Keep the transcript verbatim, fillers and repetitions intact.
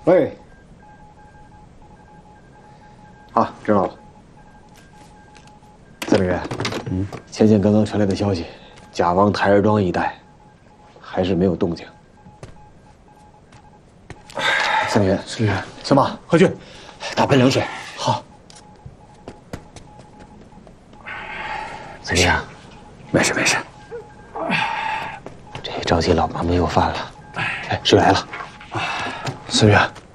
喂，啊，知道了。司令员，嗯，前线刚刚传来的消息，甲王台儿庄一带还是没有动静。司令员，司令员，小马，快去打盆凉水。好。司令员，没事没事。这着急老毛病又犯了。哎，水来了。司令员。